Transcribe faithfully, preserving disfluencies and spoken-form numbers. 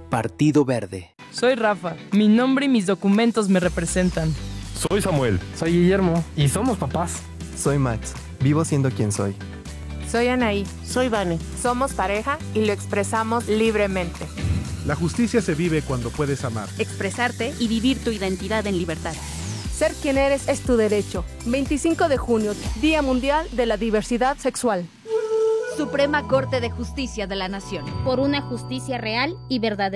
Partido Verde. Soy Rafa. Mi nombre y mis documentos me representan. Soy Samuel. Soy Guillermo. Y somos papás. Soy Max. Vivo siendo quien soy. Soy Anaí. Soy Vane. Somos pareja y lo expresamos libremente. La justicia se vive cuando puedes amar, expresarte y vivir tu identidad en libertad. Ser quien eres es tu derecho. veinticinco de junio, Día Mundial de la Diversidad Sexual. Suprema Corte de Justicia de la Nación. Por una justicia real y verdadera.